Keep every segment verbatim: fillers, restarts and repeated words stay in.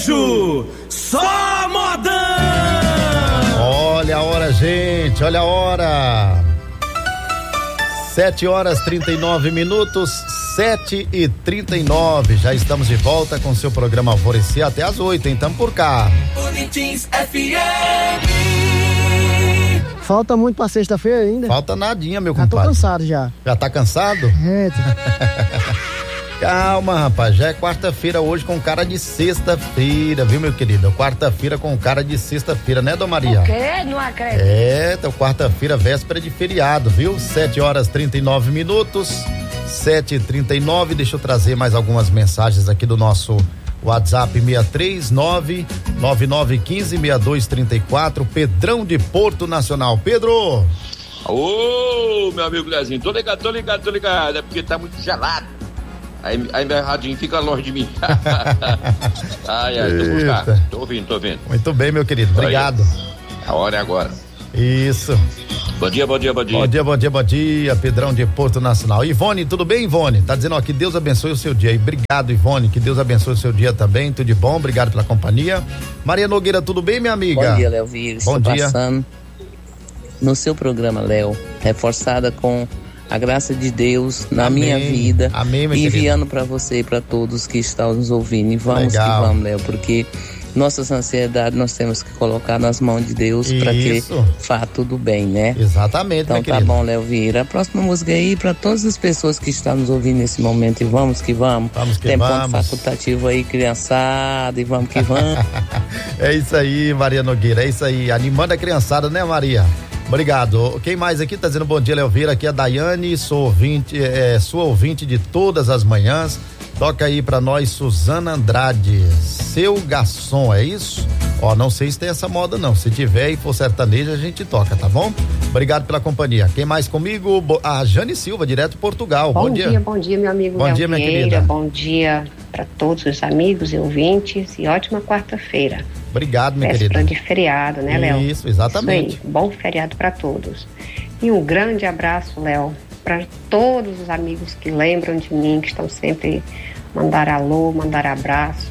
sertanejo, só modão. Olha a hora, gente, olha a hora. Sete horas trinta e nove minutos, sete e trinta e nove. Já estamos de volta com seu programa Alvorecer até às oito, então por cá. Bonitins F M. Falta muito pra sexta-feira ainda? Falta nadinha, meu já compadre. Já tô cansado já. Já tá cansado? É. Calma, rapaz, já é quarta-feira hoje com cara de sexta-feira, viu, meu querido? Quarta-feira com cara de sexta-feira, né, Dona Maria? O quê? Não acredito. É, então quarta-feira, véspera de feriado, viu? Sete horas trinta e nove minutos, sete e trinta e nove. Deixa eu trazer mais algumas mensagens aqui do nosso WhatsApp seis três nove nove nove um cinco seis dois três quatro, Pedrão de Porto Nacional. Pedro! Ô, meu amigo Lezinho, tô ligado, tô ligado, tô ligado, é porque tá muito gelado. Aí, aí meu radinho fica longe de mim. Ai, ai, tô por cá. Tô ouvindo, tô ouvindo. Muito bem, meu querido, obrigado. A hora é agora. Isso. Bom dia, bom dia, bom dia. Bom dia, bom dia, bom dia, Pedrão de Porto Nacional. Ivone, tudo bem, Ivone? Tá dizendo, ó, que Deus abençoe o seu dia. Obrigado, Ivone, que Deus abençoe o seu dia também, tudo de bom, obrigado pela companhia. Maria Nogueira, tudo bem, minha amiga? Bom dia, Léo Vires. Bom Estou dia. Passando no seu programa, Léo, reforçada com a graça de Deus na Amém. minha vida. Amém, meu enviando para você e para todos que estão nos ouvindo. E vamos Legal. que vamos, Léo, porque nossas ansiedades nós temos que colocar nas mãos de Deus para que vá tudo bem, né? Exatamente, então minha tá querida. bom, Léo Vieira. A próxima música aí para todas as pessoas que estão nos ouvindo nesse momento. E vamos que vamos. Vamos que Tem vamos. ponto facultativo aí, criançada, e vamos que vamos. É isso aí, Maria Nogueira, é isso aí. Animando a criançada, né, Maria? Obrigado. Quem mais aqui tá dizendo bom dia, Léo Vieira? Aqui é a Daiane, sou ouvinte, é, sou ouvinte de todas as manhãs. Toca aí pra nós, Suzana Andrade, Seu Garçom, é isso? Ó, não sei se tem essa moda não, se tiver e for sertaneja a gente toca, tá bom? Obrigado pela companhia. Quem mais comigo? A Jane Silva, direto de Portugal. Bom, bom dia. dia. Bom dia, meu amigo Bom Léo dia, minha Vieira. querida. Bom dia para todos os amigos e ouvintes e ótima quarta-feira. Obrigado, minha Véspera querida. de feriado, né, Léo? Isso, exatamente. Isso aí. Bom feriado para todos. E um grande abraço, Léo, para todos os amigos que lembram de mim, que estão sempre mandar alô, mandar abraço.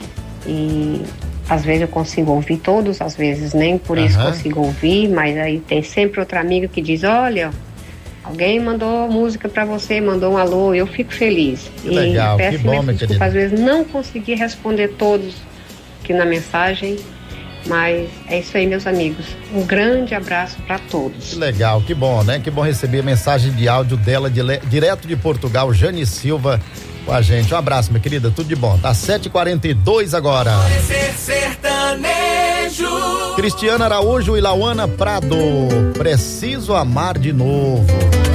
E às vezes eu consigo ouvir, todos às vezes nem por isso Aham. consigo ouvir, mas aí tem sempre outro amigo que diz, olha, alguém mandou música pra você, mandou um alô, eu fico feliz. Que legal, e peço que bom, minha desculpa, querida. às vezes não consegui responder todos aqui na mensagem, mas é isso aí, meus amigos. Um grande abraço pra todos. Que legal, que bom, né? Que bom receber a mensagem de áudio dela, de, direto de Portugal, Jane Silva, com a gente. Um abraço, minha querida, tudo de bom. Tá sete e quarenta e dois agora. Sertanejo. Cristiana Araújo e Lauana Prado, Preciso Amar de Novo.